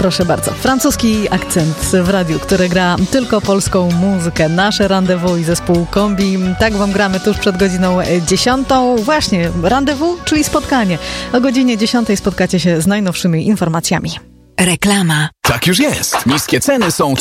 proszę bardzo. Francuski akcent w radiu, który gra tylko polską muzykę. Nasze rendezvous i zespół Kombi. Tak wam gramy tuż przed godziną 10. Właśnie, rendezvous, czyli spotkanie. O godzinie 10 spotkacie się z najnowszymi informacjami. Reklama. Tak już jest. Niskie ceny są